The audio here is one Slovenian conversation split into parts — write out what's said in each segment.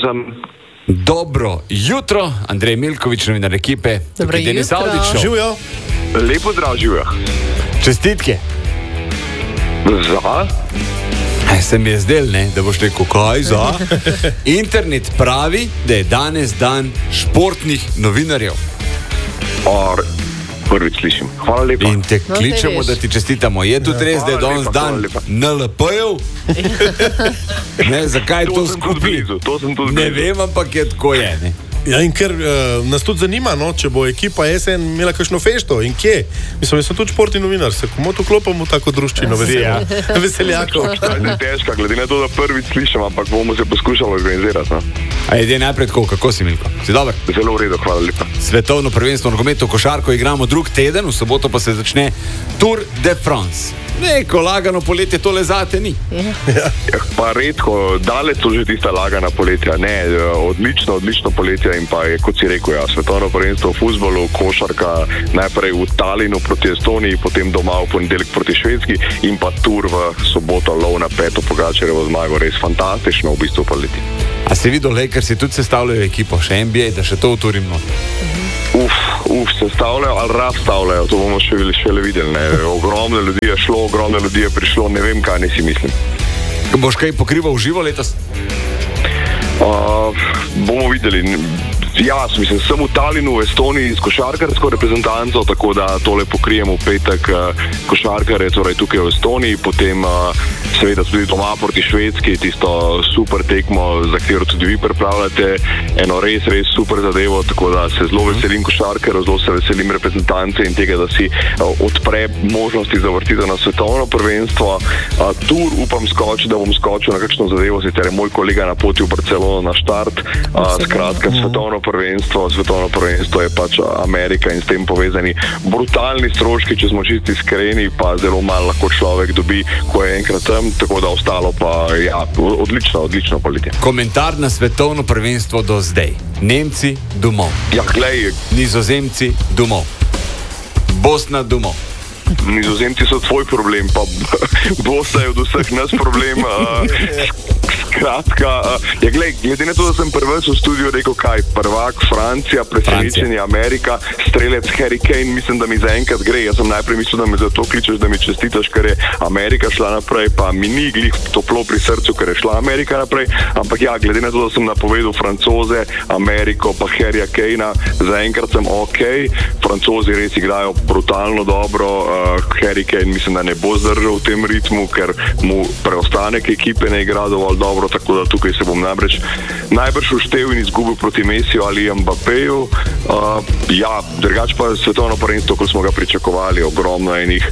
sem. Dobro jutro, Andrej Milković, novinar ekipe. Dobro jutro. Denis Audić. Živijo. Lepo zdrav, živijo. Čestitke. Za? Se mi je zdel, ne, da boš rekel, kaj za? Internet pravi, da je danes dan športnih novinarjev. Prvič slišim. Hvala lepa. In te No, kličemo, saj da ti čestitamo. Je tudi res, da je Hvala danes lepa, dan hvala lepa. NLP-jev? Ne, zakaj to sem tudi skupaj? blizu, to sem tudi Ne blizu. vem, ampak je tako je, ne? Ja, in ker nas tudi zanima, no, če bo ekipa SN imela kakšno fešto in kje. Mislim, jaz sem tudi športni novinar, se komu to klopamo tako druščino, veseljakov. Ne težka, glede na to, da prvič slišim, ampak bomo se poskušali organizirati. No? A je naprej tako, kako si, Milko? Si dober? Zelo v redu, hvala lepa. Svetovno prvenstvo v nogometu košarko igramo drug teden, v soboto pa se začne Tour de France. Neko lagano poletje tole zate ni. Ja, pa redko, daleč so že tista lagana poletja. Ne, odlično poletje in pa je, kot si rekel, ja, svetovno prvenstvo v fuzbolu, košarka, najprej v Talinu proti Estoniji, potem doma v ponedeljek proti Švedski in pa Tour v soboto, lov na Peto Pogačarjevo zmago. Res fantastično v bistvu poletje. A si videl, Lakers si tudi sestavljajo ekipo, še NBA, da še to uturim not. Sestavljajo ali razstavljajo, to bomo šele videli. Ne. Ogromno ljudi je šlo, ogromno ljudi je prišlo, ne vem, kaj ne si mislim. Boš kaj pokrival živo letos? Bomo videli. Ja, mislim, sem v Talinu, v Estoniji s košarkarsko reprezentanco, tako da tole pokrijemo v petek košarkare, torej tukaj v Estoniji, potem seveda tudi doma proti Švedski, tisto super tekmo, za katero tudi vi pripravljate, eno res super zadevo, tako da se zelo veselim košarkarjev, zelo se veselim reprezentance in tega, da si odpre možnosti za vrtitev na svetovno prvenstvo. Tur upam da bom skočil na kakšno zadevo, sicer je moj kolega na poti v Barcelono na štart, skratka svetovno prvenstvo je pač Amerika in s tem povezani brutalni stroški, če smo čisti iskreni, pa zelo malo lahko človek dobi, ko je enkrat tam, tako da ostalo pa ja, odlično poletje. Komentar na svetovno prvenstvo do zdaj. Nemci domov. Ja, glej, Nizozemci domov. Bosna domov. Nizozemci so tvoj problem, pa Bosna je od vseh nas problem. Skratka, glede na to, da sem prvič v studiu rekel, kaj, prvak Francija, presenečenje Amerika, strelec Harry Kane, mislim, da mi zaenkrat gre. Jaz sem najprej mislil, da me zato kličeš, da mi čestitaš, ker je Amerika šla naprej, pa mi ni glih toplo pri srcu, ker je šla Amerika naprej, ampak ja, glede na to, da sem napovedal Francoze, Ameriko, pa Harryja Kanea, zaenkrat sem ok, Francozi res igrajo brutalno dobro, Harry Kane mislim, da ne bo zdržal v tem ritmu, ker mu preostanek ekipe ne igra dovolj dobro, tako da tukaj se bom najbrž uštev in izgubil proti Messiju ali Mbappeju. Ja, drugače pa svetovno prvenstvo, ko smo ga pričakovali, ogromno enih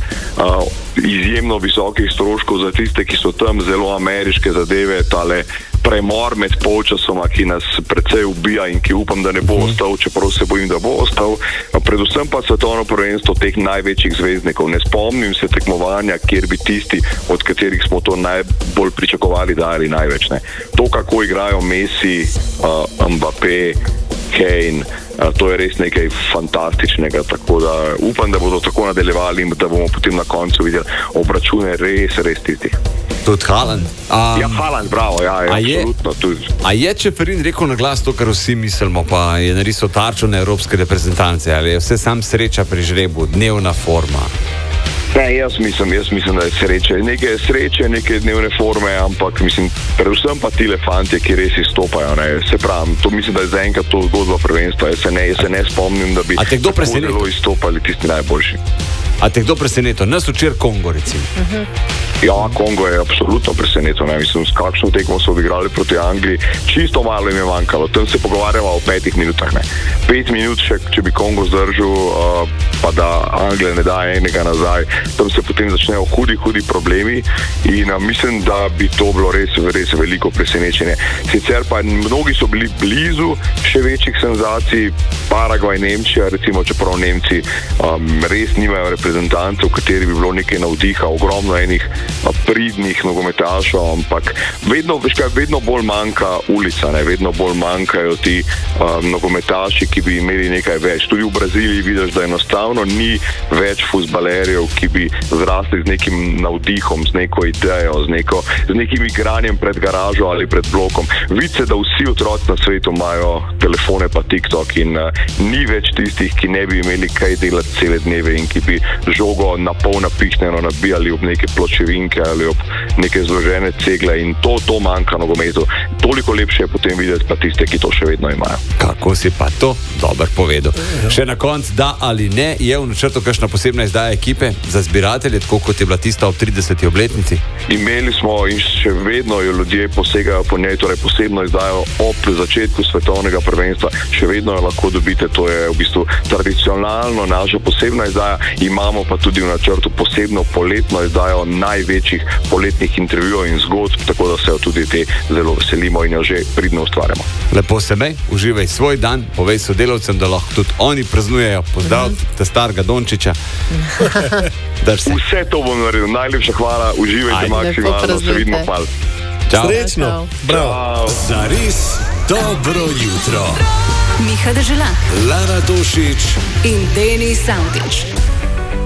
izjemno visokih stroškov za tiste, ki so tam, zelo ameriške zadeve, tale premor med polčasoma, ki nas precej ubija in ki upam, da ne bo ostal, čeprav se bojim, da bo ostal. Predvsem pa svetovno prvenstvo teh največjih zvezdnikov. Ne spomnim se tekmovanja, kjer bi tisti, od katerih smo to najbolj pričakovali, dali največ. Ne. To, kako igrajo Messi, Mbappé, Kane, to je res nekaj fantastičnega, tako da upam, da bodo tako nadaljevali in da bomo potem na koncu videli obračune res tisti. Tudi Haaland. Ja, Haaland, bravo, ja, absolutno tudi. A je Čeferin rekel na glas to, kar vsi mislimo, pa je narisal tarčo na evropske reprezentance, ali je vse sam sreča pri žrebu, dnevna forma? Ne, jaz mislim, da je sreče. Nekaj je sreče, nekaj dnevne forme, ampak mislim, predvsem pa tile fantje, ki res izstopajo. Ne. Se pravim, to mislim, da je zaenkrat to zgodba prvenstva. Jaz se ne spomnim, da bi tako zelo izstopali tisti najboljši. A te kdo presenetil? Nas včeraj Kongo, recimo. Ja, Kongo je absolutno presenetil. Mislim, s kakšno tekmo so odigrali proti Angliji, čisto malo jim je manjkalo. Tam se pogovarjamo o 5 minutah. Ne. 5 minut še, če bi Kongo zdržal, pa da Anglija ne da enega nazaj, tam se potem začnejo hudi problemi in mislim, da bi to bilo res veliko presenečenje. Sicer pa mnogi so bili blizu še večjih senzacij, Paragvaj, Nemčija, recimo, čeprav Nemci res nimajo reprezentantov, v kateri bi bilo nekaj navdiha, ogromno enih pridnih nogometašov, ampak vedno bolj manjka ulica, ne? Vedno bolj manjkajo ti nogometaši, ki bi imeli nekaj več. Tudi v Braziliji vidiš, da enostavno ni več fuzbalerjev, ki ki bi zrasli z nekim navdihom, z neko idejo, z nekim igranjem pred garažo ali pred blokom. Vidite, da vsi otroci na svetu imajo telefone pa TikTok in ni več tistih, ki ne bi imeli kaj delati cele dneve in ki bi žogo na pol napihnjeno nabijali ob neke pločevinke ali ob neke zložene cegle in to manjka nogometu. Toliko lepše je potem videti pa tiste, ki to še vedno imajo. Kako si pa to dobro povedal. Še na koncu, da ali ne, je v načrtu kakšna posebna izdaja ekipe za zbiratelje, tako kot je bila tista ob 30. obletnici? Imeli smo in še vedno jo ljudje posegajo po njej, torej posebno izdajo ob začetku svetovnega prvenstva. Še vedno jo lahko dobite, to je v bistvu tradicionalno naša posebna izdaja. Imamo pa tudi v načrtu posebno poletno izdajo največjih poletnih intervjujev in zgodb, tako da se jo tudi te zelo veselimo in jo že pridno ustvarjamo. Lepo se mej, uživaj svoj dan, povej sodelavcem, da lahko tudi oni praznujejo. Pozdrav te starega Dončiča. Vse to bom naredil. Najlepša hvala, uživajte maksimalno, se vidimo pal. Srečno. Bravo. Zares dobro jutro. Miha Deželak, Lara Tošić in Denis Savtič.